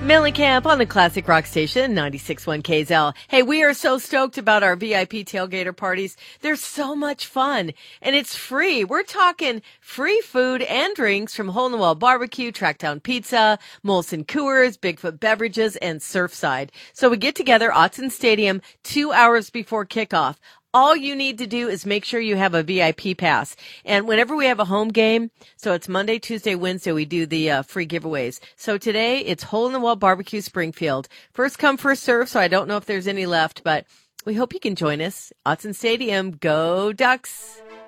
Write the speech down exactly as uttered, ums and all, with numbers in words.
Mellencamp on the Classic Rock Station, ninety-six point one K Z L. Hey, we are so stoked about our V I P tailgater parties. They're so much fun, and it's free. We're talking free food and drinks from Hole in the Wall Barbecue, Tracktown Pizza, Molson Coors, Bigfoot Beverages, and Surfside. So we get together, Autzen Stadium, two hours before kickoff. All you need to do is make sure you have a V I P pass. And whenever we have a home game, so it's Monday, Tuesday, Wednesday, we do the uh, free giveaways. So today it's Hole in the Wall Barbecue Springfield. First come, first serve, so I don't know if there's any left, but we hope you can join us. Autzen Stadium, go Ducks!